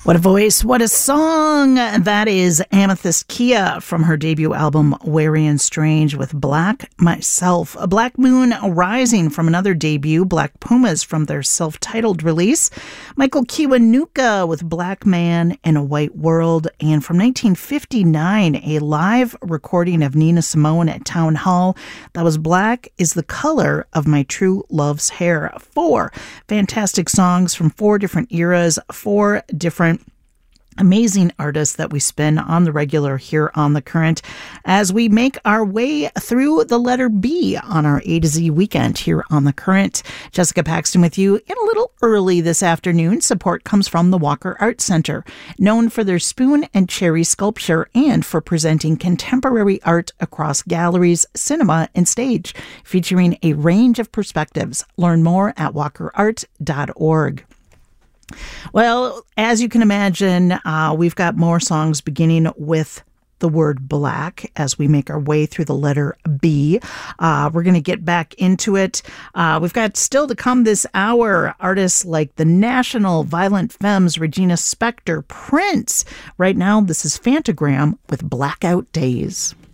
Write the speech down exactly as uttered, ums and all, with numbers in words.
What a voice, what a song! That is Amethyst Kia from her debut album Wary and Strange with Black Myself. A Black Moon Rising from another debut, Black Pumas from their self-titled release. Michael Kiwanuka with Black Man in a White World. And from nineteen fifty-nine, a live recording of Nina Simone at Town Hall. That was Black is the Color of My True Love's Hair. Four fantastic songs from four different eras, four different amazing artists that we spin on the regular here on The Current as we make our way through the letter B on our A to Z weekend here on The Current. Jessica Paxton with you in a little early this afternoon. Support comes from the Walker Art Center, known for their spoon and cherry sculpture and for presenting contemporary art across galleries, cinema, and stage, featuring a range of perspectives. Learn more at walker art dot org. Well, as you can imagine, uh, we've got more songs beginning with the word black as we make our way through the letter B. Uh, we're going to get back into it. Uh, we've got still to come this hour artists like the National, Violent Femmes, Regina Spektor, Prince. Right now, this is Phantogram with Blackout Days.